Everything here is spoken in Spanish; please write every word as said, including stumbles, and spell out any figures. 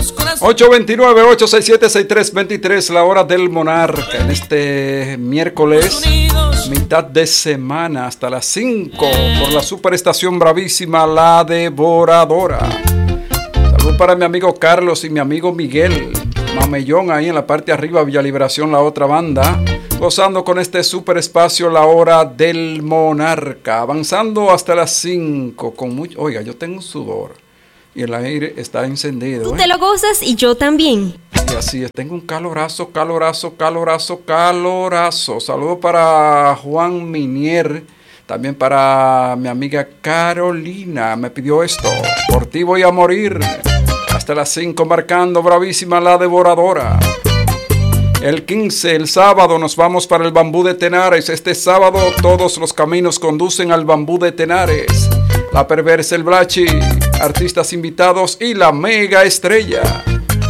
ocho dos nueve, ocho seis siete, seis tres dos tres, la hora del monarca. En este miércoles, mitad de semana, hasta las cinco, por la superestación bravísima, La Devoradora. Salud para mi amigo Carlos y mi amigo Miguel Mamellón, ahí en la parte de arriba, Villa Liberación, la otra banda. Gozando con este super espacio, la hora del monarca. Avanzando hasta las cinco, con mucho... Oiga, yo tengo un sudor. Y el aire está encendido. Tú ¿eh? te lo gozas y yo también. Y así es, tengo un calorazo, calorazo, calorazo, calorazo. Saludos para Juan Minier, también para mi amiga Carolina, me pidió esto. Por ti voy a morir. Hasta las cinco, marcando bravísima La Devoradora. El quince, el sábado, nos vamos para el Bambú de Tenares. Este sábado todos los caminos conducen al Bambú de Tenares. La Perversa, el Blachi, artistas invitados y la mega estrella.